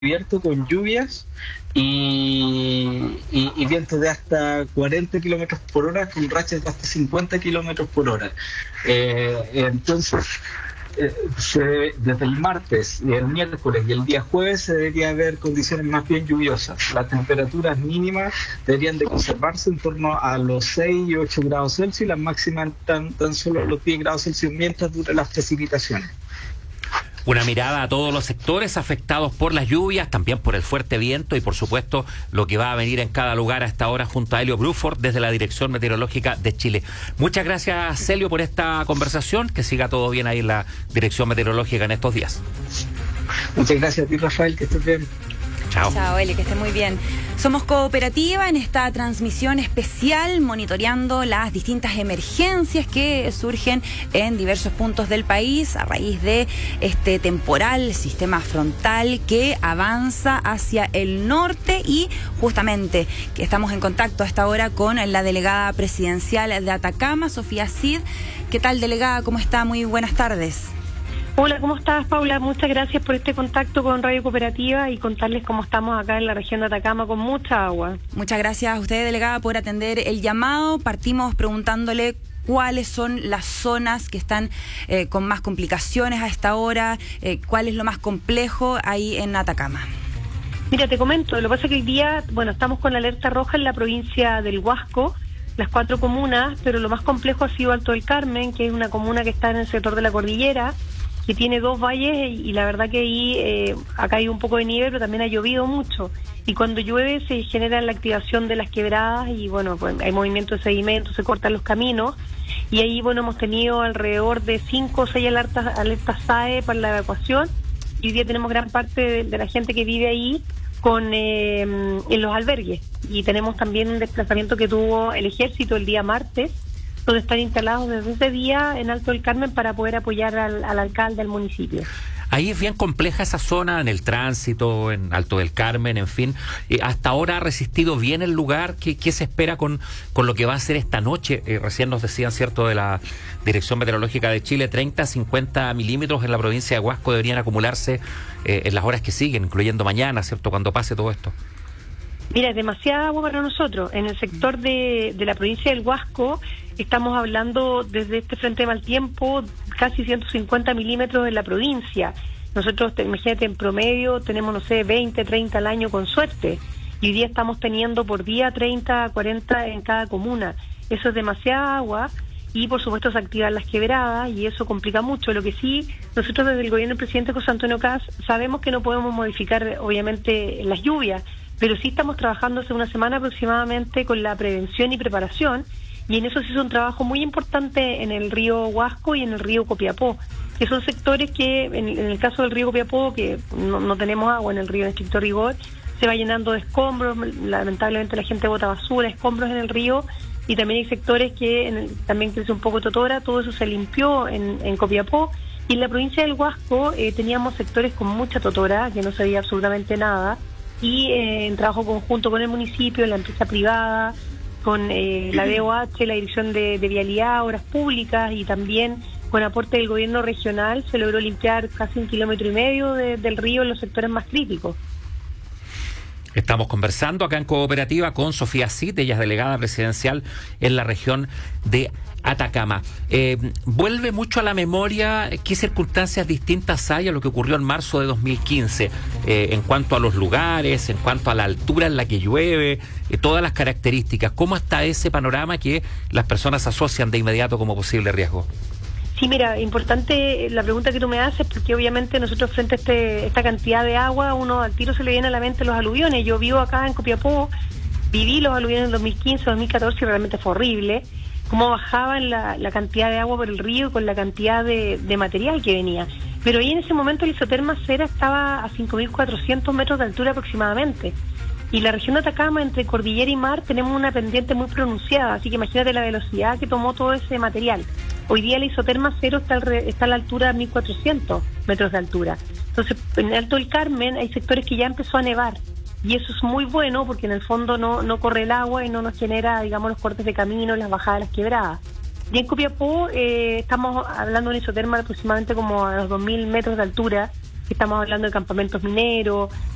abierto con lluvias y vientos de hasta 40 kilómetros por hora con rachas de hasta 50 kilómetros por hora. Entonces, desde el martes y el miércoles y el día jueves se debería haber condiciones más bien lluviosas. Las temperaturas mínimas deberían de conservarse en torno a los 6 y 8 grados Celsius y las máximas tan solo los 10 grados Celsius mientras duren las precipitaciones. Una mirada a todos los sectores afectados por las lluvias, también por el fuerte viento y por supuesto lo que va a venir en cada lugar a esta hora junto a Helio Bruford desde la Dirección Meteorológica de Chile. Muchas gracias, Celio, por esta conversación. Que siga todo bien ahí en la Dirección Meteorológica en estos días. Muchas gracias a ti, Rafael, que estés bien. Chao. Chao, Eli, que esté muy bien. Somos Cooperativa en esta transmisión especial monitoreando las distintas emergencias que surgen en diversos puntos del país a raíz de este temporal sistema frontal que avanza hacia el norte y justamente que estamos en contacto hasta ahora con la delegada presidencial de Atacama, Sofía Cid. ¿Qué tal, delegada? ¿Cómo está? Muy buenas tardes. Hola, ¿cómo estás, Paula? Muchas gracias por este contacto con Radio Cooperativa y contarles cómo estamos acá en la región de Atacama con mucha agua. Muchas gracias a usted, delegada, por atender el llamado. Partimos preguntándole cuáles son las zonas que están con más complicaciones a esta hora, cuál es lo más complejo ahí en Atacama. Mira, te comento, lo que pasa es que hoy día, estamos con la alerta roja en la provincia del Huasco, las 4 comunas, pero lo más complejo ha sido Alto del Carmen, que es una comuna que está en el sector de la cordillera, que tiene 2 valles y la verdad que ahí ha caído un poco de nieve, pero también ha llovido mucho. Y cuando llueve se genera la activación de las quebradas y pues hay movimiento de sedimento, se cortan los caminos. Y ahí hemos tenido alrededor de 5 o 6 alertas SAE para la evacuación. Y hoy día tenemos gran parte de la gente que vive ahí en los albergues. Y tenemos también un desplazamiento que tuvo el ejército el día martes, donde están instalados desde ese día en Alto del Carmen para poder apoyar al alcalde del municipio. Ahí es bien compleja esa zona, en el tránsito, en Alto del Carmen, en fin. ¿Hasta ahora ha resistido bien el lugar? ¿Qué se espera con lo que va a ser esta noche? Recién nos decían, ¿cierto?, de la Dirección Meteorológica de Chile, 30 a 50 milímetros en la provincia de Huasco deberían acumularse en las horas que siguen, incluyendo mañana, ¿cierto?, cuando pase todo esto. Mira, es demasiada agua para nosotros. En el sector de la provincia del Huasco estamos hablando desde este frente de mal tiempo casi 150 milímetros en la provincia. Nosotros, imagínate, en promedio tenemos, 20, 30 al año con suerte. Y hoy día estamos teniendo por día 30, 40 en cada comuna. Eso es demasiada agua y por supuesto se activan las quebradas y eso complica mucho. Lo que sí, nosotros desde el gobierno del presidente José Antonio Kast sabemos que no podemos modificar obviamente las lluvias, pero sí estamos trabajando hace una semana aproximadamente con la prevención y preparación, y en eso se hizo un trabajo muy importante en el río Huasco y en el río Copiapó, que son sectores que, en el caso del río Copiapó, que no tenemos agua en el río en estricto rigor, se va llenando de escombros, lamentablemente la gente bota basura, escombros en el río, y también hay sectores que también crece un poco totora, todo eso se limpió en Copiapó, y en la provincia del Huasco teníamos sectores con mucha totora, que no se veía absolutamente nada, y en trabajo conjunto con el municipio, la empresa privada, con la DOH, la Dirección de Vialidad, Obras Públicas, y también con aporte del gobierno regional se logró limpiar casi 1,5 kilómetros del río en los sectores más críticos. Estamos conversando acá en Cooperativa con Sofía Cid, ella es delegada presidencial en la región de Atacama. Vuelve mucho a la memoria qué circunstancias distintas hay a lo que ocurrió en marzo de 2015, en cuanto a los lugares, en cuanto a la altura en la que llueve, todas las características. ¿Cómo está ese panorama que las personas asocian de inmediato como posible riesgo? Sí, mira, importante la pregunta que tú me haces, porque obviamente nosotros frente a esta cantidad de agua, uno al tiro se le viene a la mente los aluviones. Yo vivo acá en Copiapó, viví los aluviones en 2015, 2014 y realmente fue horrible. Cómo bajaban la cantidad de agua por el río y con la cantidad de material que venía. Pero ahí en ese momento el isoterma cera estaba a 5.400 metros de altura aproximadamente. Y la región de Atacama, entre cordillera y mar, tenemos una pendiente muy pronunciada, así que imagínate la velocidad que tomó todo ese material. Hoy día el isoterma cero está a la altura de 1.400 metros de altura. Entonces, en Alto del Carmen hay sectores que ya empezó a nevar, y eso es muy bueno porque en el fondo no corre el agua y no nos genera, digamos, los cortes de camino, las bajadas de las quebradas. Y en Copiapó estamos hablando de un isoterma aproximadamente como a los 2.000 metros de altura. Estamos hablando de campamentos mineros,